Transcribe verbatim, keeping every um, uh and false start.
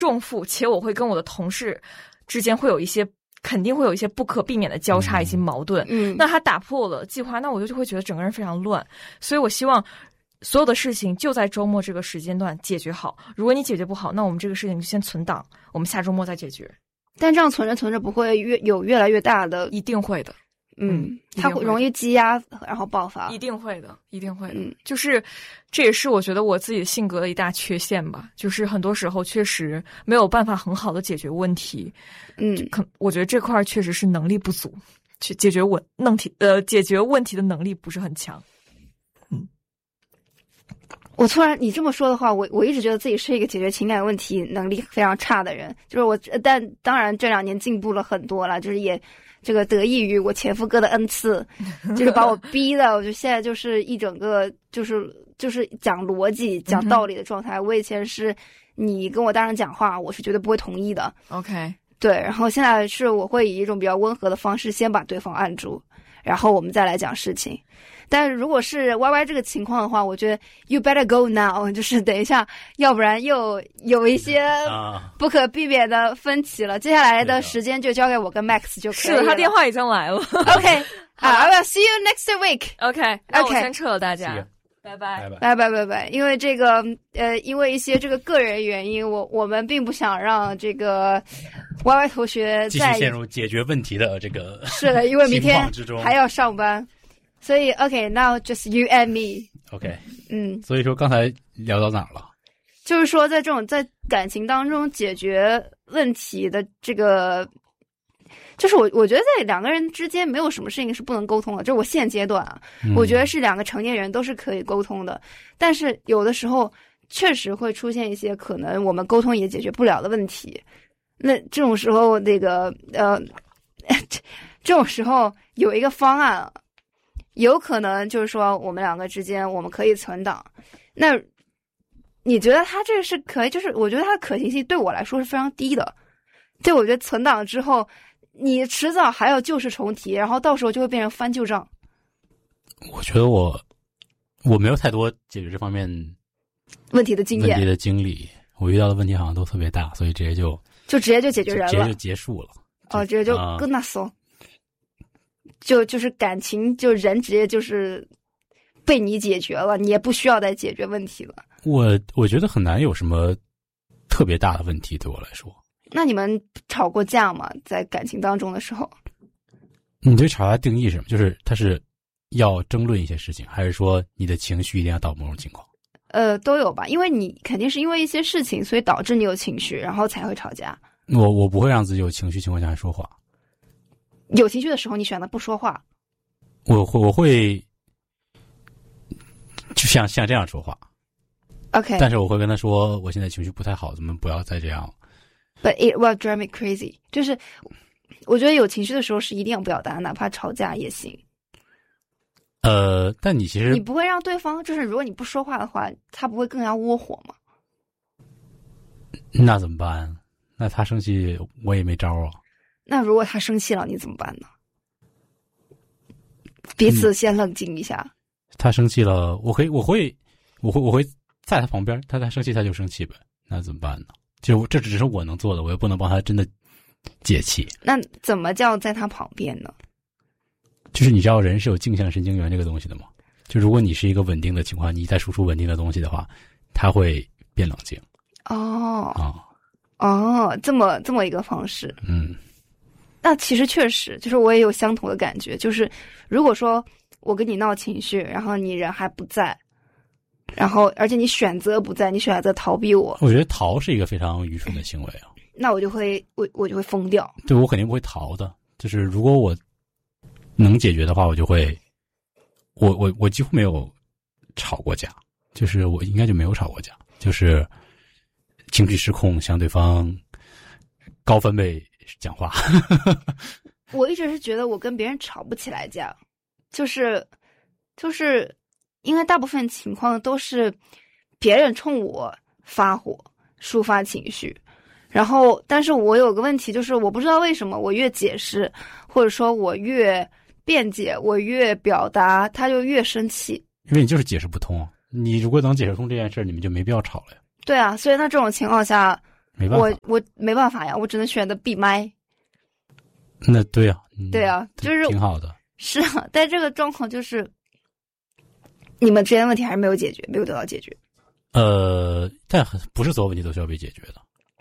重负，且我会跟我的同事之间会有一些肯定会有一些不可避免的交叉以及矛盾。 嗯， 那他打破了计划，那我就会觉得整个人非常乱。所以我希望所有的事情就在周末这个时间段解决好。如果你解决不好，那我们这个事情就先存档，我们下周末再解决。 但这样存着存着不会越有越来越大的？ 一定会的。 嗯，它会容易积压，然后爆发。 一定会的，一定会的。嗯，就是这也是我觉得我自己性格的一大缺陷吧，就是很多时候确实没有办法很好的解决问题。 嗯， 可我觉得这块确实是能力不足，去解决问问题呃解决问题的能力不是很强。嗯， 我突然你这么说的话，我我一直觉得自己是一个解决情感问题能力非常差的人，就是我，但当然这两年进步了很多了，就是也。这个得益于我前夫哥的恩赐，就是把我逼的，我就现在就是一整个就是就是讲逻辑、讲道理的状态。我以前是你跟我大人讲话，我是绝对不会同意的。 OK， 对，然后现在是我会以一种比较温和的方式先把对方按住，然后我们再来讲事情。但是如果是 Y Y 这个情况的话，我觉得 you better go now， 就是等一下，要不然又有一些不可避免的分歧了。接下来的时间就交给我跟 Max 就可以了。 是，他电话已经来了。 OK， 好 ，I will see you next week。 OK， 那我先撤了，大家，拜拜， 拜拜拜拜。因为这个呃，因为一些这个个人原因，我我们并不想让这个 Y Y 同学继续陷入解决问题的这个是的，因为明天还要上班。所以 OK， now just you and me。OK， 嗯，所以说刚才聊到哪儿了？ 就是说，在这种在感情当中解决问题的这个，就是我我觉得在两个人之间没有什么事情是不能沟通的。就是我现阶段啊，嗯、我觉得是两个成年人都是可以沟通的，但是有的时候确实会出现一些可能我们沟通也解决不了的问题。那这种时候，那个呃，这种时候有一个方案。有可能就是说我们两个之间我们可以存档，那你觉得他这个是可以？就是我觉得它的可行性对我来说是非常低的。对，我觉得存档之后，你迟早还要旧事重提，然后到时候就会变成翻旧账。 我觉得我我没有太多解决这方面问题的经验、 问题的经历，我遇到的问题好像都特别大，所以直接就就直接就解决人了， 直接就结束了。 哦，直接就跟那松。呃就就是感情，就人直接就是被你解决了，你也不需要再解决问题了。 我我觉得很难有什么特别大的问题对我来说。 那你们吵过架吗？在感情当中的时候？ 你对吵架定义是什么？就是他是要争论一些事情，还是说你的情绪一定要到某种情况？ 呃，都有吧，因为你肯定是因为一些事情，所以导致你有情绪，然后才会吵架。 我我不会让自己有情绪情况下说话。 有情绪的时候，你选择不说话。 我会，我会，就像像这样说话。 OK， 但是我会跟他说，我现在情绪不太好，咱们不要再这样。 But it will drive me crazy。就是我觉得有情绪的时候是一定要表达，哪怕吵架也行。 呃，但你其实你不会让对方，就是如果你不说话的话，他不会更加窝火吗？ 那怎么办？那他生气，我也没招啊。 那如果他生气了，你怎么办呢？彼此先冷静一下。 嗯、他生气了，我可以，我会，我会，我会在他旁边。他他生气，他就生气呗。那怎么办呢？就这只是我能做的，我又不能帮他真的解气。 那怎么叫在他旁边呢？ 就是你知道人是有镜像神经元这个东西的吗？就如果你是一个稳定的情况，你在输出稳定的东西的话，他会变冷静。 哦啊哦，这么这么一个方式。 嗯。 那其实确实，就是我也有相同的感觉，就是如果说我跟你闹情绪，然后你人还不在，然后而且你选择不在，你选择逃避我， 我觉得逃是一个非常愚蠢的行为啊。 那我就会我我就会疯掉。 对，我肯定不会逃的。就是如果我能解决的话，我就会，我我我几乎没有吵过架，就是我应该就没有吵过架，就是情绪失控向对方高分贝讲话。 我一直是觉得我跟别人吵不起来架，就是就是因为大部分情况都是别人冲我发火抒发情绪，然后但是我有个问题，就是我不知道为什么我越解释或者说我越辩解，我越表达，他就越生气。 因为你就是解释不通，你如果能解释通这件事，你们就没必要吵了呀。 对啊，所以那这种情况下没办法， 我我没办法呀，我只能选择闭麦。 那对啊，嗯、 对啊，就是挺好的。 是啊，但这个状况就是你们之间的问题还是没有解决，没有得到解决。 呃，但不是所有问题都需要被解决的。